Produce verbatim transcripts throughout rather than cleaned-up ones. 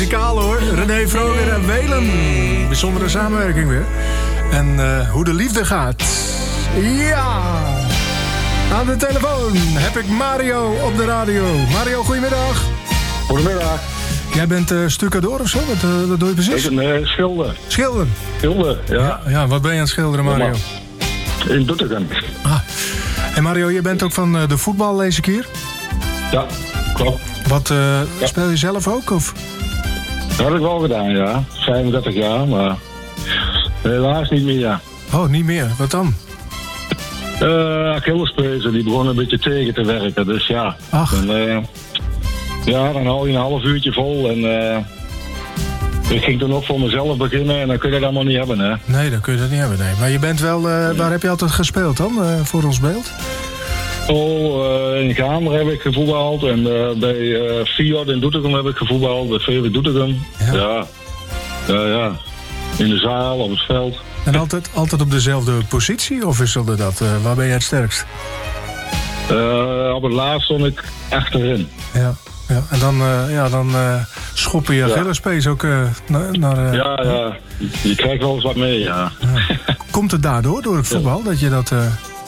muzikaal hoor. René Vroger en Welen. Bijzondere samenwerking weer. En uh, hoe de liefde gaat. Ja! Aan de telefoon heb ik Mario op de radio. Mario, goedemiddag. Goedemiddag. Jij bent uh, stucador of zo? Wat, uh, wat doe je precies? Ik ben uh, schilder. Schilder? Schilder, ja. ja. Ja, wat ben je aan het schilderen, Mario? In Doetinchem. Ah. En Mario, je bent ook van uh, de voetbal, lees ik hier? Ja, klopt. Wat, uh, ja. speel je zelf ook? Of? Dat heb ik wel gedaan, ja. vijfendertig jaar, maar helaas niet meer, ja. Oh, niet meer? Wat dan? Uh, Achillespezen, die begonnen een beetje tegen te werken, dus ja. Ach. En, uh, ja, dan hou je een half uurtje vol en uh, ik ging toen ook voor mezelf beginnen en dan kun je dat allemaal niet hebben, hè. Nee, dan kun je dat niet hebben, nee. Maar je bent wel, uh, waar heb je altijd gespeeld dan, uh, voor ons beeld? Oh, uh, in Gamer heb ik gevoetbald en uh, bij uh, Fiat in Doetinchem heb ik gevoetbald, bij V V Doetinchem. Ja. Ja. Ja, ja. In de zaal, op het veld. En altijd, altijd op dezelfde positie of wisselde dat? Uh, waar ben je het sterkst? Uh, op het laatst stond ik achterin. Ja, ja. En dan, uh, ja, dan uh, schoppen je Achillespees ja. ook uh, naar... naar uh, ja, ja. Je krijgt wel eens wat mee, ja. ja. Komt het daardoor, door het voetbal, ja. dat je dat... Uh...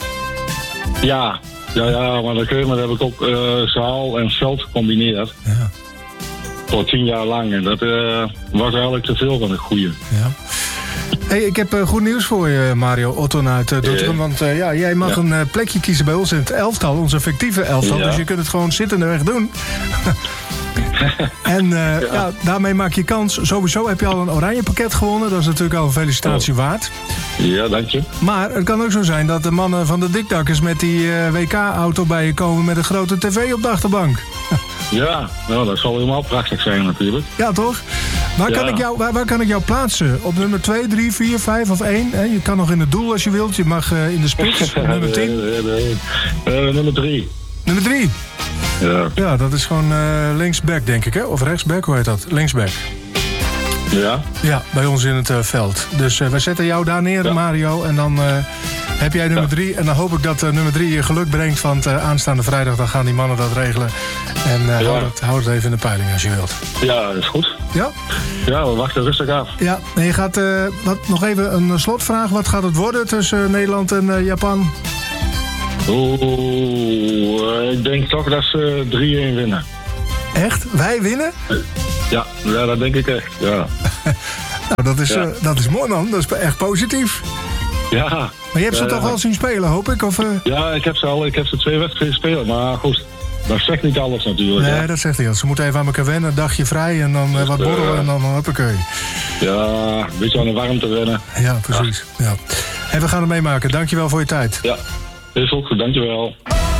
Ja. Ja, ja, maar dat heb ik ook uh, zaal en veld gecombineerd. Ja. Voor tien jaar lang. En dat uh, was eigenlijk te veel van het goede. Ja. Hey, ik heb uh, goed nieuws voor je, Mario Otton uit uh, Doetinchem. Yeah. Want uh, ja, jij mag ja. een uh, plekje kiezen bij ons in het elftal, onze fictieve elftal. Ja. Dus je kunt het gewoon zittendeweg doen. En uh, ja. ja, daarmee maak je kans. Sowieso heb je al een oranje pakket gewonnen. Dat is natuurlijk al een felicitatie oh. waard. Ja, dank je. Maar het kan ook zo zijn dat de mannen van de Dikdakkers met die uh, W K-auto bij je komen met een grote tv op de achterbank. Ja, nou, dat zal helemaal prachtig zijn natuurlijk. Ja, toch? Waar, ja. kan ik jou, waar, waar kan ik jou plaatsen? Op nummer twee, drie, vier, vijf of één? Hè? Je kan nog in het doel als je wilt. Je mag uh, in de spits. Nummer tien. Nee, nee, nee. Uh, nummer drie. Nummer drie? Ja. Ja, dat is gewoon uh, linksback, denk ik, hè? Of rechtsback, hoe heet dat? Linksback. Ja? Ja, bij ons in het uh, veld. Dus uh, wij zetten jou daar neer, ja. Mario. En dan uh, heb jij nummer drie. En dan hoop ik dat uh, nummer drie je geluk brengt. Want uh, aanstaande vrijdag dan gaan die mannen dat regelen. En uh, ja. hou, het, hou het even in de peiling als je wilt. Ja, dat is goed. Ja? Ja, we wachten rustig af. Ja, en je gaat uh, wat, nog even een slotvraag. Wat gaat het worden tussen uh, Nederland en uh, Japan? Oeh, ik denk toch dat ze drie-één winnen. Echt? Wij winnen? Ja, ja, dat denk ik echt, ja. Nou, dat is, ja. uh, dat is mooi, man. Dat is echt positief. Ja. Maar je hebt ze uh, toch al zien spelen, hoop ik? Of, uh... Ja, ik heb ze al. Ik heb ze twee wedstrijden gespeeld. Maar goed, dat zegt niet alles natuurlijk. Nee, ja. dat zegt niet. Ze moeten even aan elkaar wennen, een dagje vrij en dan uh, wat borrelen uh, en dan hoppakee. Ja, een beetje aan de warmte wennen. Ja, precies. Ja. Ja. En we gaan het meemaken. Dankjewel voor je tijd. Ja, is ook goed. Dankjewel.